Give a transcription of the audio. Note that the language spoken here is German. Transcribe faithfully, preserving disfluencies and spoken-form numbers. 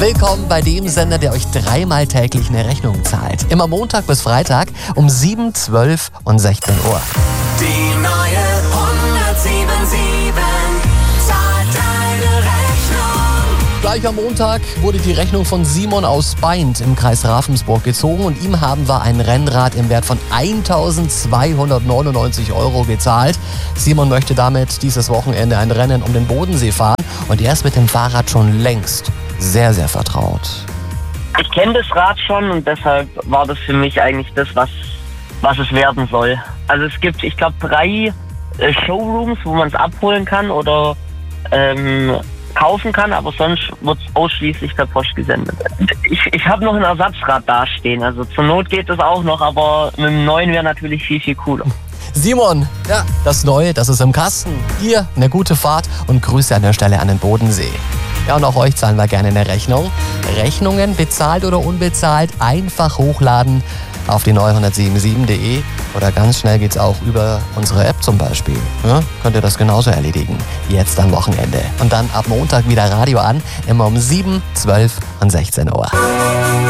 Willkommen bei dem Sender, der euch dreimal täglich eine Rechnung zahlt. Immer Montag bis Freitag um sieben, zwölf und sechzehn Uhr. Die neue hundertsieben sieben zahlt deine Rechnung. Gleich am Montag wurde die Rechnung von Simon aus Beint im Kreis Ravensburg gezogen und ihm haben wir ein Rennrad im Wert von eintausendzweihundertneunundneunzig Euro gezahlt. Simon möchte damit dieses Wochenende ein Rennen um den Bodensee fahren und er ist mit dem Fahrrad schon längst sehr, sehr vertraut. Ich kenne das Rad schon und deshalb war das für mich eigentlich das, was, was es werden soll. Also es gibt, ich glaube, drei äh, Showrooms, wo man es abholen kann oder ähm, kaufen kann, aber sonst wird es ausschließlich per Post gesendet. Ich, ich habe noch ein Ersatzrad dastehen, also zur Not geht das auch noch, aber mit dem neuen wäre natürlich viel, viel cooler. Simon, ja, das Neue, das ist im Kasten. Dir eine gute Fahrt und Grüße an der Stelle an den Bodensee. Ja, und auch euch zahlen wir gerne eine Rechnung. Rechnungen, bezahlt oder unbezahlt, einfach hochladen auf die neue hundertsiebenundsieben punkt de oder ganz schnell geht's auch über unsere App zum Beispiel. Ja, könnt ihr das genauso erledigen. Jetzt am Wochenende. Und dann ab Montag wieder Radio an, immer um sieben, zwölf und sechzehn Uhr.